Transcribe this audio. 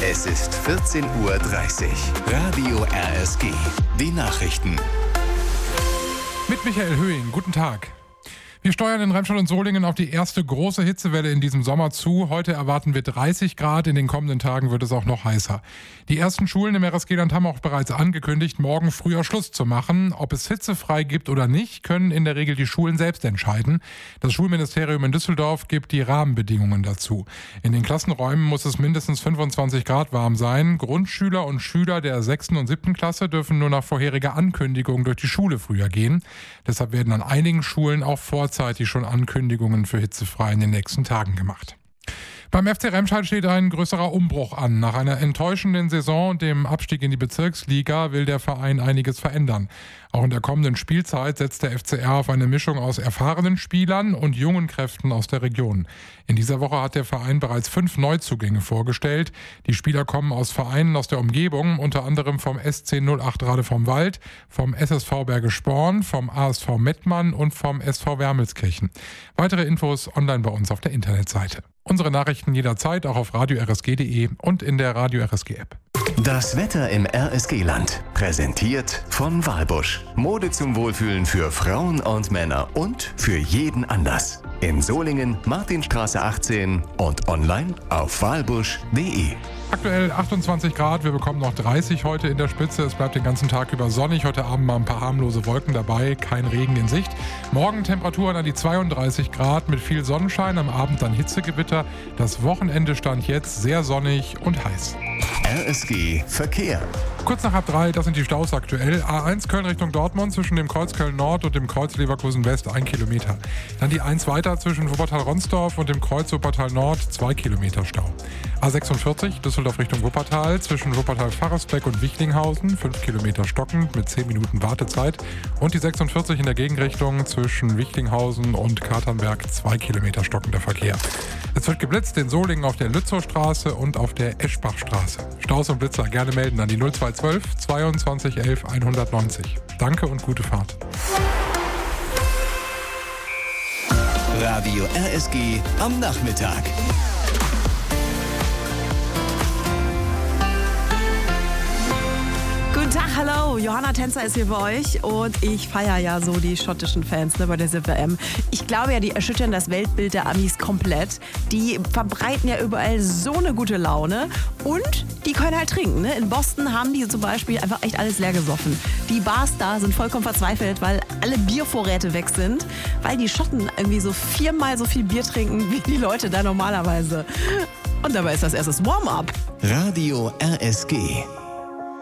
Es ist 14:30 Uhr. Radio RSG. Die Nachrichten. Mit Michael Höhing. Guten Tag. Wir steuern in Remscheid und Solingen auf die erste große Hitzewelle in diesem Sommer zu. Heute erwarten wir 30 Grad. In den kommenden Tagen wird es auch noch heißer. Die ersten Schulen im RSG-Land haben auch bereits angekündigt, morgen früher Schluss zu machen. Ob es hitzefrei gibt oder nicht, können in der Regel die Schulen selbst entscheiden. Das Schulministerium in Düsseldorf gibt die Rahmenbedingungen dazu. In den Klassenräumen muss es mindestens 25 Grad warm sein. Grundschüler und Schüler der 6. und 7. Klasse dürfen nur nach vorheriger Ankündigung durch die Schule früher gehen. Deshalb werden an einigen Schulen auch vorzeitig schon Ankündigungen für hitzefrei in den nächsten Tagen gemacht. Beim FC Remscheid steht ein größerer Umbruch an. Nach einer enttäuschenden Saison und dem Abstieg in die Bezirksliga will der Verein einiges verändern. Auch in der kommenden Spielzeit setzt der FCR auf eine Mischung aus erfahrenen Spielern und jungen Kräften aus der Region. In dieser Woche hat der Verein bereits 5 Neuzugänge vorgestellt. Die Spieler kommen aus Vereinen aus der Umgebung, unter anderem vom SC 08 Rade vom Wald, vom SSV Bergisch Sporn, vom ASV Mettmann und vom SV Wermelskirchen. Weitere Infos online bei uns auf der Internetseite. Unsere Nachrichten jederzeit auch auf radio-rsg.de und in der Radio RSG App. Das Wetter im RSG-Land. Präsentiert von Walbusch. Mode zum Wohlfühlen für Frauen und Männer und für jeden Anlass. In Solingen, Martinstraße 18 und online auf walbusch.de. Aktuell 28 Grad, wir bekommen noch 30 heute in der Spitze. Es bleibt den ganzen Tag über sonnig, heute Abend mal ein paar harmlose Wolken dabei, kein Regen in Sicht. Morgen Temperaturen an die 32 Grad mit viel Sonnenschein, am Abend dann Hitzegewitter. Das Wochenende stand jetzt sehr sonnig und heiß. RSG Verkehr. Kurz nach halb 3, das sind die Staus aktuell. A1 Köln Richtung Dortmund zwischen dem Kreuz Köln Nord und dem Kreuz Leverkusen West 1 Kilometer. Dann die 1 weiter zwischen Wuppertal-Ronsdorf und dem Kreuz Wuppertal Nord 2 Kilometer Stau. A46 Düsseldorf Richtung Wuppertal zwischen Wuppertal-Farresbeck und Wichlinghausen 5 Kilometer stockend mit 10 Minuten Wartezeit. Und die 46 in der Gegenrichtung zwischen Wichlinghausen und Katernberg 2 Kilometer stockender Verkehr. Es wird geblitzt in Solingen auf der Lützowstraße und auf der Eschbachstraße. Staus und Blitzer gerne melden an die 0212 22 11 190. Danke und gute Fahrt. Radio RSG am Nachmittag. Guten Tag, hallo, Johanna Tänzer ist hier bei euch und ich feiere ja so die schottischen Fans bei der SIP-WM. Ich glaube ja, die erschüttern das Weltbild der Amis komplett. Die verbreiten ja überall so eine gute Laune und die können halt trinken. Ne? In Boston haben die zum Beispiel einfach echt alles leer gesoffen. Die Bars da sind vollkommen verzweifelt, weil alle Biervorräte weg sind, weil die Schotten irgendwie so 4-mal so viel Bier trinken wie die Leute da normalerweise. Und dabei ist das erst das Warm-up. Radio RSG.